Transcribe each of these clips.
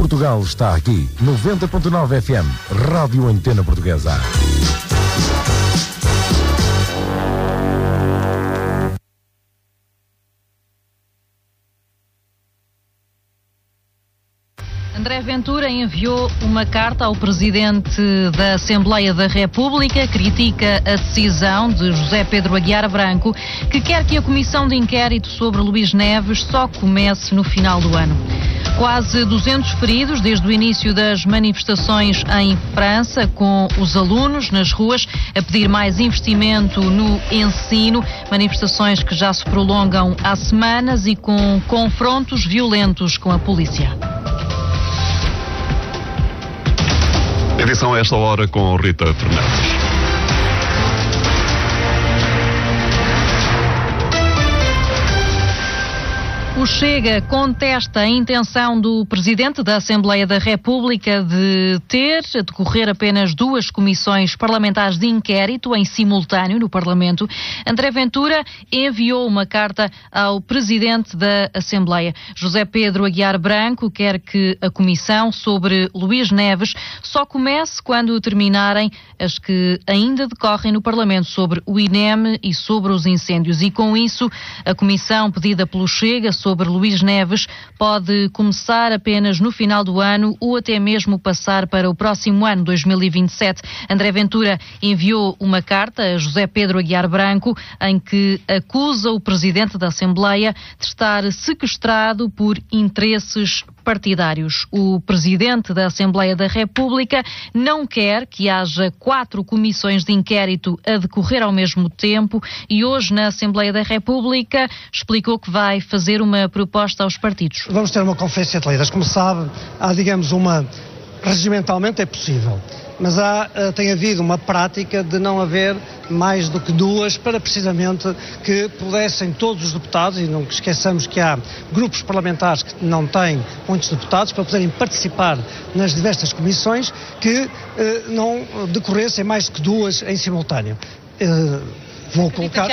Portugal está aqui. 90.9 FM, Rádio Antena Portuguesa. André Ventura enviou uma carta ao Presidente da Assembleia da República, critica a decisão de José Pedro Aguiar Branco, que quer que a comissão de inquérito sobre Luís Neves só comece no final do ano. Quase 200 feridos desde o início das manifestações em França, com os alunos nas ruas a pedir mais investimento no ensino, manifestações que já se prolongam há semanas e com confrontos violentos com a polícia. Edição a esta hora com Rita Fernandes. O Chega contesta a intenção do Presidente da Assembleia da República de decorrer apenas 2 comissões parlamentares de inquérito em simultâneo no Parlamento. André Ventura enviou uma carta ao Presidente da Assembleia. José Pedro Aguiar Branco quer que a comissão sobre Luís Neves só comece quando terminarem as que ainda decorrem no Parlamento sobre o INEM e sobre os incêndios. E com isso, a comissão pedida pelo Chega sobre Luís Neves pode começar apenas no final do ano ou até mesmo passar para o próximo ano, 2027. André Ventura enviou uma carta a José Pedro Aguiar Branco em que acusa o Presidente da Assembleia de estar sequestrado por interesses partidários. O Presidente da Assembleia da República não quer que haja 4 comissões de inquérito a decorrer ao mesmo tempo e hoje na Assembleia da República explicou que vai fazer uma proposta aos partidos. Vamos ter uma conferência de líderes. Como sabe, há, digamos, regimentalmente é possível, mas tem havido uma prática de não haver mais do que 2 para precisamente que pudessem todos os deputados, e não esqueçamos que há grupos parlamentares que não têm muitos deputados, para poderem participar nas diversas comissões, que não decorressem mais do que 2 em simultâneo. Vou colocar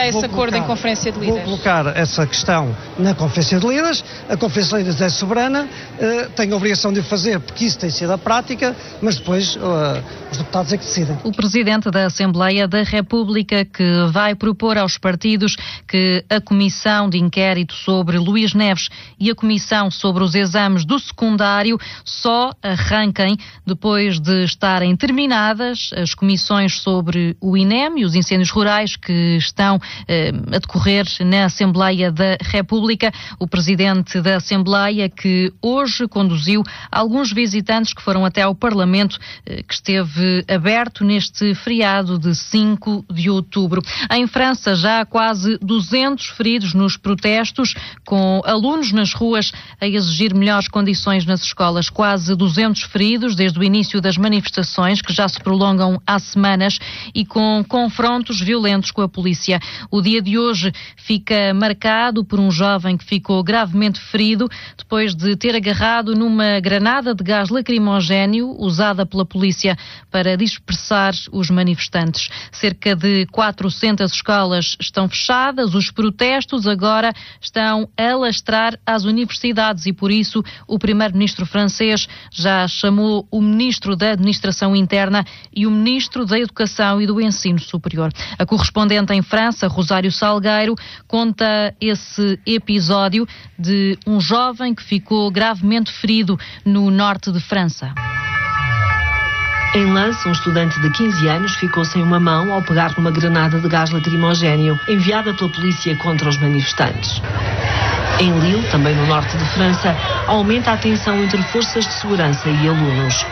essa questão na Conferência de Líderes. A Conferência de Líderes é soberana, tem a obrigação de o fazer, porque isso tem sido a prática, mas depois os deputados é que decidem. O Presidente da Assembleia da República que vai propor aos partidos que a Comissão de Inquérito sobre Luís Neves e a Comissão sobre os exames do secundário só arranquem depois de estarem terminadas as comissões sobre o INEM e os incêndios rurais que estão a decorrer na Assembleia da República. O Presidente da Assembleia que hoje conduziu alguns visitantes que foram até ao Parlamento, que esteve aberto neste feriado de 5 de outubro. Em França já há quase 200 feridos nos protestos, com alunos nas ruas a exigir melhores condições nas escolas. Quase 200 feridos desde o início das manifestações, que já se prolongam há semanas, e com confrontos violentos com a polícia. O dia de hoje fica marcado por um jovem que ficou gravemente ferido depois de ter agarrado numa granada de gás lacrimogéneo usada pela polícia para dispersar os manifestantes. Cerca de 400 escolas estão fechadas. Os protestos agora estão a alastrar às universidades e, por isso, o primeiro-ministro francês já chamou o ministro da Administração Interna e o ministro da Educação e do Ensino Superior. A correspondente em França, Rosário Salgueiro, conta esse episódio de um jovem que ficou gravemente ferido no norte de França. Em Lens, um estudante de 15 anos ficou sem uma mão ao pegar numa granada de gás lacrimogéneo enviada pela polícia contra os manifestantes. Em Lille, também no norte de França, aumenta a tensão entre forças de segurança e alunos.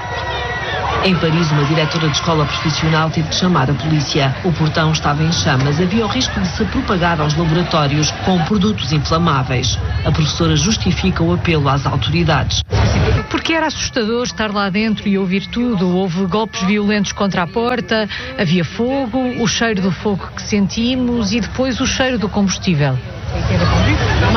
Em Paris, uma diretora de escola profissional teve que chamar a polícia. O portão estava em chamas. Havia o risco de se propagar aos laboratórios com produtos inflamáveis. A professora justifica o apelo às autoridades. Porque era assustador estar lá dentro e ouvir tudo. Houve golpes violentos contra a porta, havia fogo, o cheiro do fogo que sentimos e depois o cheiro do combustível.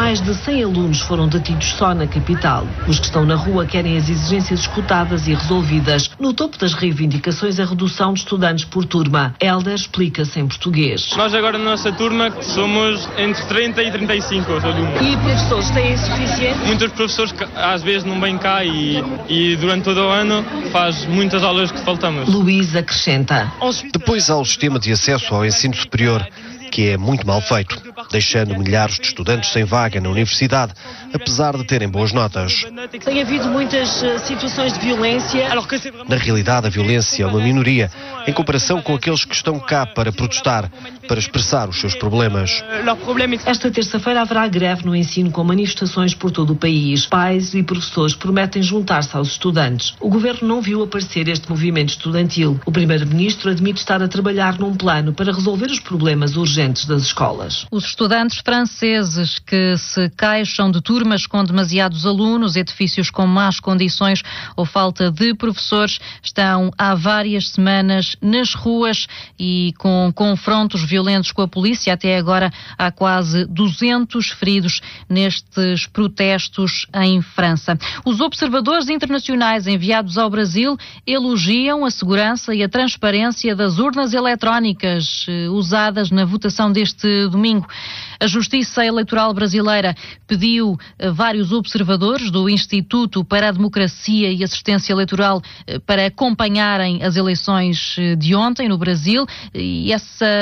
Mais de 100 alunos foram detidos só na capital. Os que estão na rua querem as exigências escutadas e resolvidas. No topo das reivindicações, a redução de estudantes por turma. Helder explica-se em português. Nós agora na nossa turma somos entre 30 e 35 alunos. E professores têm suficiente? Muitos professores que às vezes não vêm cá e durante todo o ano faz muitas aulas que faltamos. Luís acrescenta. Depois há o sistema de acesso ao ensino superior, que é muito mal feito, deixando milhares de estudantes sem vaga na universidade, apesar de terem boas notas. Tem havido muitas situações de violência. Na realidade, a violência é uma minoria, em comparação com aqueles que estão cá para protestar, para expressar os seus problemas. Esta terça-feira haverá greve no ensino com manifestações por todo o país. Pais e professores prometem juntar-se aos estudantes. O governo não viu aparecer este movimento estudantil. O primeiro-ministro admite estar a trabalhar num plano para resolver os problemas urgentes das escolas. Os estudantes franceses que se queixam de turmas com demasiados alunos, edifícios com más condições ou falta de professores estão há várias semanas nas ruas e com confrontos violentos com a polícia. Até agora há quase 200 feridos nestes protestos em França. Os observadores internacionais enviados ao Brasil elogiam a segurança e a transparência das urnas eletrónicas usadas na votação deste domingo. A Justiça Eleitoral Brasileira pediu a vários observadores do Instituto para a Democracia e Assistência Eleitoral para acompanharem as eleições de ontem no Brasil, e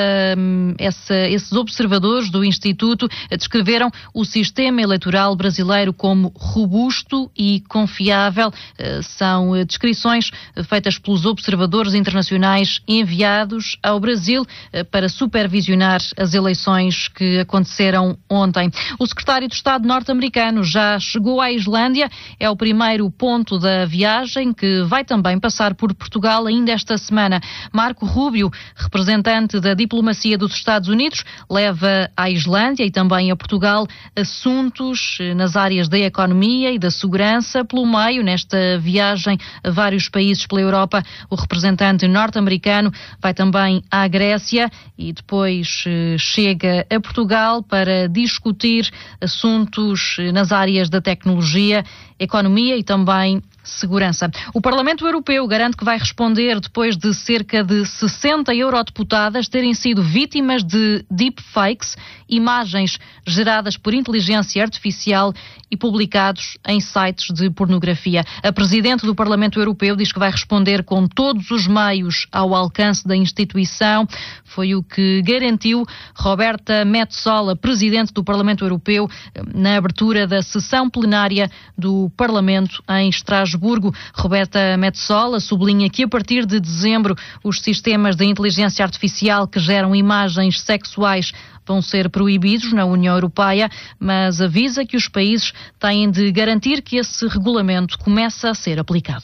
esses observadores do Instituto descreveram o sistema eleitoral brasileiro como robusto e confiável. São descrições feitas pelos observadores internacionais enviados ao Brasil para supervisionar as eleições que aconteceram ontem. O secretário de Estado norte-americano já chegou à Islândia. É o primeiro ponto da viagem, que vai também passar por Portugal ainda esta semana. Marco Rubio, representante da diplomacia dos Estados Unidos, leva à Islândia e também a Portugal assuntos nas áreas da economia e da segurança. Pelo meio, nesta viagem a vários países pela Europa, o representante norte-americano vai também à Grécia e depois chega a Portugal para discutir assuntos nas áreas da tecnologia, economia e também segurança. O Parlamento Europeu garante que vai responder depois de cerca de 60 eurodeputadas terem sido vítimas de deepfakes, imagens geradas por inteligência artificial e publicados em sites de pornografia. A Presidente do Parlamento Europeu diz que vai responder com todos os meios ao alcance da instituição. Foi o que garantiu Roberta Metsola, Presidente do Parlamento Europeu, na abertura da sessão plenária do Parlamento em Estrasburgo. Roberta Metsola sublinha que a partir de dezembro os sistemas de inteligência artificial que geram imagens sexuais vão ser proibidos na União Europeia, mas avisa que os países têm de garantir que esse regulamento comece a ser aplicado.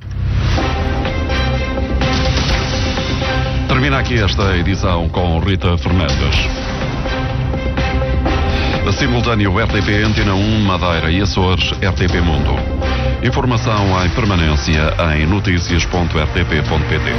Termina aqui esta edição com Rita Fernandes. A simultâneo RTP Antena 1 Madeira e Açores, RTP Mundo. Informação em permanência em noticias.rtp.pt.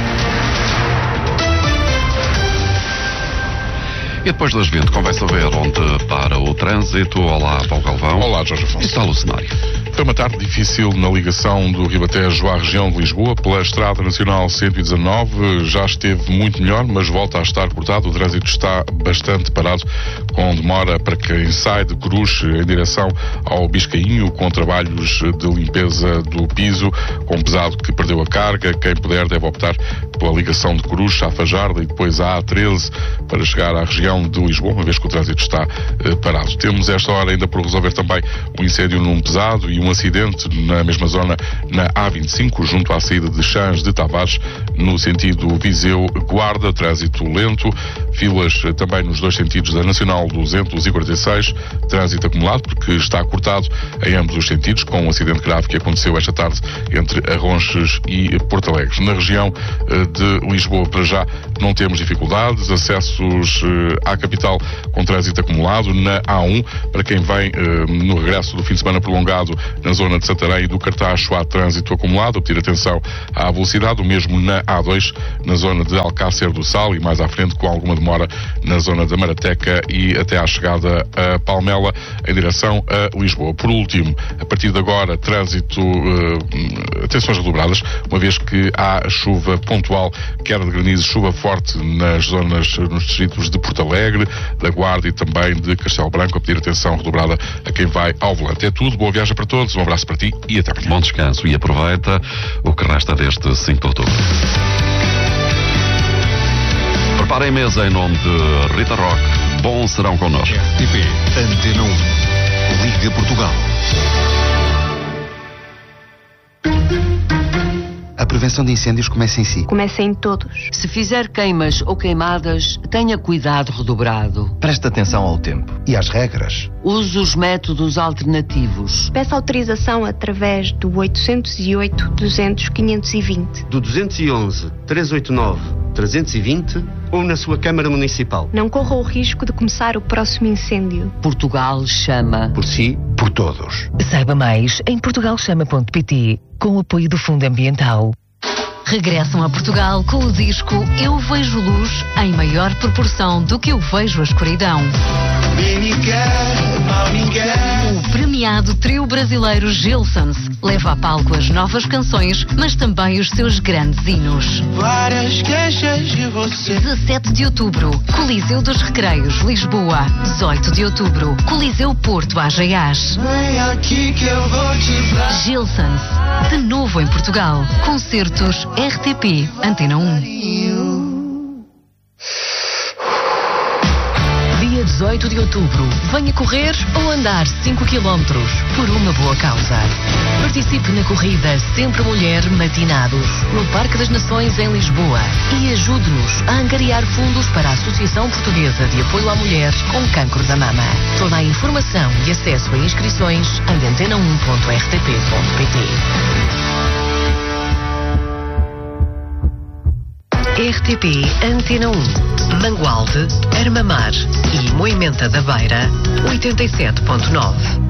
E depois das 20 convém saber onde para o trânsito. Olá, Paulo Galvão. Olá, Jorge Afonso. E tal o cenário? Foi uma tarde difícil na ligação do Ribatejo à região de Lisboa pela Estrada Nacional 119. Já esteve muito melhor, mas volta a estar cortado. O trânsito está bastante parado, com demora para quem sai de Cruz em direção ao Biscainho, com trabalhos de limpeza do piso, com um pesado que perdeu a carga. Quem puder deve optar pela ligação de Cruz à Fajarda e depois à A13 para chegar à região de Lisboa, uma vez que o trânsito está parado. Temos esta hora ainda por resolver também um incêndio num pesado e um acidente na mesma zona na A25, junto à saída de Chãs de Tavares, no sentido Viseu-Guarda. Trânsito lento, filas também nos dois sentidos da Nacional 246, trânsito acumulado porque está cortado em ambos os sentidos, com um acidente grave que aconteceu esta tarde entre Arronches e Porto Alegre. Na região de Lisboa. Para já não temos dificuldades, acessos à capital com trânsito acumulado na A1, para quem vem no regresso do fim de semana prolongado na zona de Santarém e do Cartacho há trânsito acumulado, a pedir atenção à velocidade, o mesmo na A2, na zona de Alcácer do Sal e mais à frente com alguma demora na zona da Marateca e até à chegada a Palmela em direção a Lisboa. Por último, a partir de agora, trânsito, atenções redobradas, uma vez que há chuva pontual, queda de granizo, chuva forte nas zonas, nos distritos de Porto Alegre, da Guarda e também de Castelo Branco, a pedir atenção redobrada a quem vai ao volante. É tudo, boa viagem para todos, um abraço para ti e até amanhã. Bom descanso e aproveita o que resta deste 5 de outubro. Preparem mesa em nome de Rita Rock. Bom serão connosco. RTP Antena 1, Liga Portugal. A prevenção de incêndios começa em si. Começa em todos. Se fizer queimas ou queimadas, tenha cuidado redobrado. Preste atenção ao tempo e às regras. Use os métodos alternativos. Peça autorização através do 808-200-520. Do 211-389-320 ou na sua Câmara Municipal. Não corra o risco de começar o próximo incêndio. Portugal chama. Por si, por todos. Saiba mais em portugalchama.pt, com o apoio do Fundo Ambiental. Regressam a Portugal com o disco Eu Vejo Luz em maior proporção do que eu vejo a escuridão. O premiado trio brasileiro Gilsons leva a palco as novas canções, mas também os seus grandes hinos. Várias queixas de você. 17 de outubro, Coliseu dos Recreios, Lisboa. 18 de outubro, Coliseu Porto, AGAs. Vem aqui que eu vou te dar. Gilsons, de novo em Portugal. Concertos RTP Antena 1. Dia 18 de outubro, venha correr ou andar 5 km por uma boa causa. Participe na corrida Sempre Mulher Matinados, no Parque das Nações em Lisboa, e ajude-nos a angariar fundos para a Associação Portuguesa de Apoio à Mulher com Cancro da Mama. Toda a informação e acesso a inscrições em antena1.rtp.pt. RTP Antena 1, Mangualde, Armamar e Moimenta da Beira, 87.9.